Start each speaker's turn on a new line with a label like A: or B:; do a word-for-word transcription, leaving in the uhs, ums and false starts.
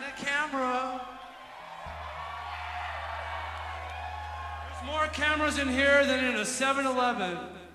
A: a camera. There's more cameras in here than in a seven eleven.